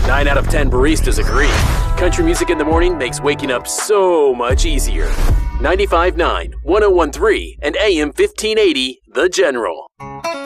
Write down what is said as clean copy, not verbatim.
9 out of 10 baristas agree. Country music in the morning makes waking up so much easier. 95.9, 101.3, and AM 1580, The General.